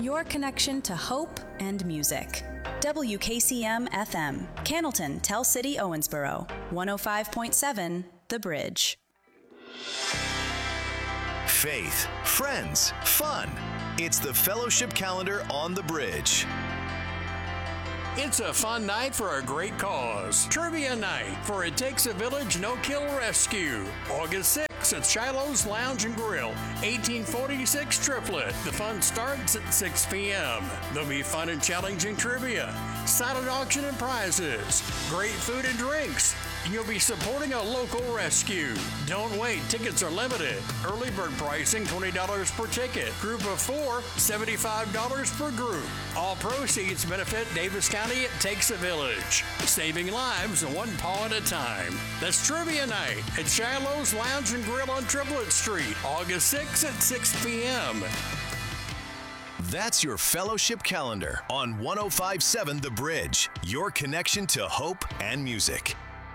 your connection to hope and music. WKCM FM, Cannelton, Tell City, Owensboro, 105.7, The Bridge. Faith, friends, fun. It's the Fellowship Calendar on The Bridge. It's a fun night for a great cause. Trivia night for It Takes a Village No-Kill Rescue. August 6th at Shiloh's Lounge and Grill, 1846 Triplet. The fun starts at 6 p.m. There'll be fun and challenging trivia, silent auction and prizes, great food and drinks. You'll be supporting a local rescue. Don't wait, tickets are limited. Early bird pricing, $20 per ticket. Group of 4, $75 per group. All proceeds benefit Davis County It Takes a Village. Saving lives one paw at a time. That's Trivia Night at Shiloh's Lounge and Grill on Triplet Street, August 6th at 6 p.m. That's your Fellowship Calendar on 105.7 The Bridge, your connection to hope and music.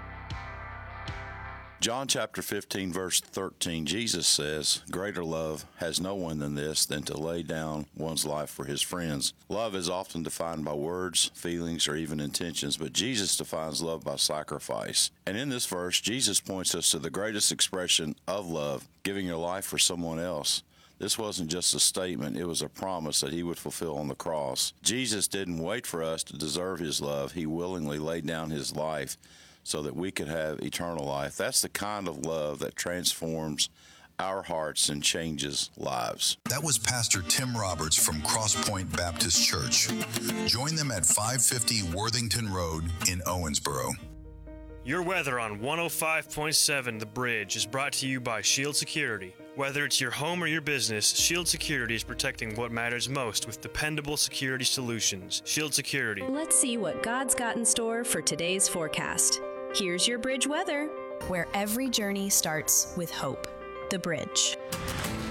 John chapter 15, verse 13, Jesus says, "Greater love has no one than this, than to lay down one's life for his friends." Love is often defined by words, feelings, or even intentions, but Jesus defines love by sacrifice. And in this verse, Jesus points us to the greatest expression of love, giving your life for someone else. This wasn't just a statement, it was a promise that he would fulfill on the cross. Jesus didn't wait for us to deserve his love. He willingly laid down his life so that we could have eternal life. That's the kind of love that transforms our hearts and changes lives. That was Pastor Tim Roberts from Crosspoint Baptist Church. Join them at 550 Worthington Road in Owensboro. Your weather on 105.7 The Bridge is brought to you by Shield Security. Whether it's your home or your business, Shield Security is protecting what matters most with dependable security solutions. Shield Security. Let's see what God's got in store for today's forecast. Here's your Bridge weather, where every journey starts with hope. The Bridge.